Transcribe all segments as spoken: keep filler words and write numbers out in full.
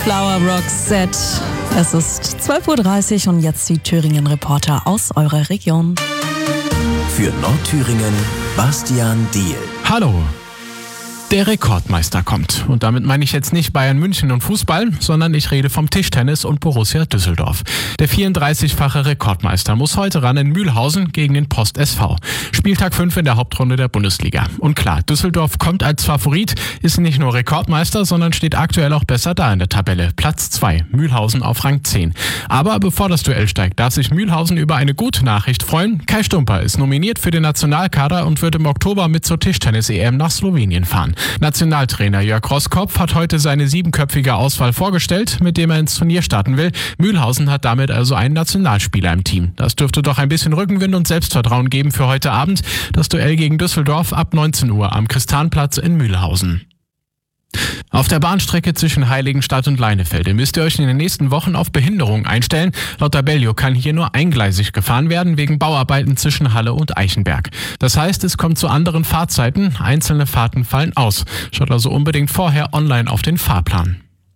Flower Roxette. Es ist zwölf Uhr dreißig und jetzt die Thüringen-Reporter aus eurer Region. Für Nordthüringen, Bastian Diehl. Hallo. Der Rekordmeister kommt. Und damit meine ich jetzt nicht Bayern München und Fußball, sondern ich rede vom Tischtennis und Borussia Düsseldorf. Der vierunddreißigfache Rekordmeister muss heute ran in Mühlhausen gegen den Post S V. Spieltag fünf in der Hauptrunde der Bundesliga. Und klar, Düsseldorf kommt als Favorit, ist nicht nur Rekordmeister, sondern steht aktuell auch besser da in der Tabelle. Platz zwei, Mühlhausen auf Rang zehn. Aber bevor das Duell steigt, darf sich Mühlhausen über eine gute Nachricht freuen. Kai Stumper ist nominiert für den Nationalkader und wird im Oktober mit zur Tischtennis-E M nach Slowenien fahren. Nationaltrainer Jörg Roskopf hat heute seine siebenköpfige Auswahl vorgestellt, mit dem er ins Turnier starten will. Mühlhausen hat damit also einen Nationalspieler im Team. Das dürfte doch ein bisschen Rückenwind und Selbstvertrauen geben für heute Abend. Das Duell gegen Düsseldorf ab neunzehn Uhr am Kristanplatz in Mühlhausen. Auf der Bahnstrecke zwischen Heiligenstadt und Leinefelde müsst ihr euch in den nächsten Wochen auf Behinderung einstellen. Laut Tabellio kann hier nur eingleisig gefahren werden wegen Bauarbeiten zwischen Halle und Eichenberg. Das heißt, es kommt zu anderen Fahrzeiten. Einzelne Fahrten fallen aus. Schaut also unbedingt vorher online auf den Fahrplan.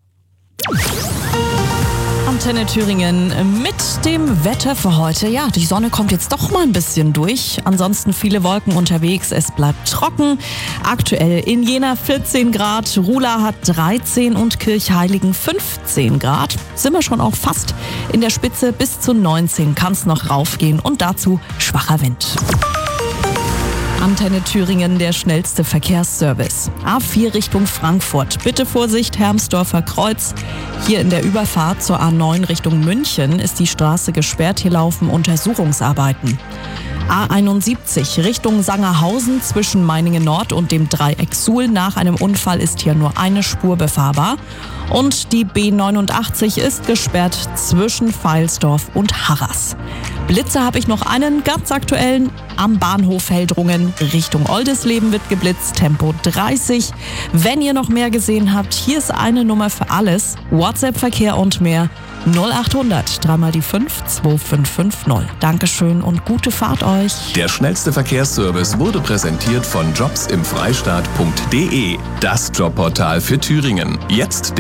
Antenne Thüringen mit dem Wetter für heute. Ja, die Sonne kommt jetzt doch mal ein bisschen durch. Ansonsten viele Wolken unterwegs. Es bleibt trocken. Aktuell in Jena vierzehn Grad, Ruhla hat dreizehn und Kirchheiligen fünfzehn Grad. Sind wir schon auch fast in der Spitze. Bis zu neunzehn kann es noch raufgehen und dazu schwacher Wind. Antenne Thüringen, der schnellste Verkehrsservice. A vier Richtung Frankfurt. Bitte Vorsicht, Hermsdorfer Kreuz. Hier in der Überfahrt zur A neun Richtung München ist die Straße gesperrt. Hier laufen Untersuchungsarbeiten. A einundsiebzig Richtung Sangerhausen zwischen Meiningen Nord und dem Dreieck Suhl. Nach einem Unfall ist hier nur eine Spur befahrbar. Und die B neunundachtzig ist gesperrt zwischen Veilsdorf und Harras. Blitze habe ich noch einen ganz aktuellen. Am Bahnhof Heldrungen Richtung Oldesleben wird geblitzt, Tempo dreißig. Wenn ihr noch mehr gesehen habt, hier ist eine Nummer für alles. WhatsApp-Verkehr und mehr. null achthundert, dreimal die fünf, zwei fünf fünf null. Dankeschön und gute Fahrt euch. Der schnellste Verkehrsservice wurde präsentiert von jobs im freistaat punkt de, das Jobportal für Thüringen. Jetzt